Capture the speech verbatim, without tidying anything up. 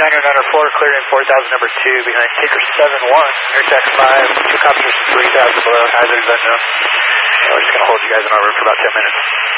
niner niner four, clearing four thousand number two behind Taker seven one, airtax five, two competition three thousand below, hazards unknown. We're just going to hold you guys in our room for about ten minutes.